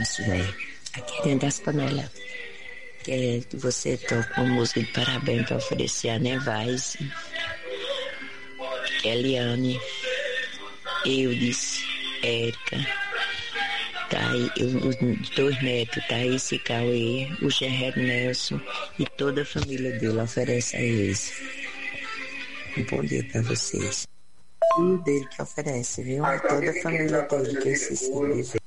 Isso, velho. Aqui dentro das panelas. Que você toca uma música de parabéns para oferecer a Nevais, Eliane, Eudes, Érica, os 2 netos, Thaís e Cauê, o Gerard Nelson e toda a família dele oferece a eles. Um bom dia para vocês. E o dele que oferece, viu? Toda a família dele que eu esqueci de dizer.